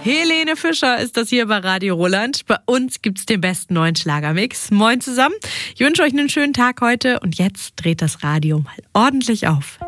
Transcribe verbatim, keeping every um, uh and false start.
Helene Fischer ist das hier bei Radio Roland. Bei uns gibt's den besten neuen Schlagermix. Moin zusammen. Ich wünsche euch einen schönen Tag heute und jetzt dreht das Radio mal ordentlich auf.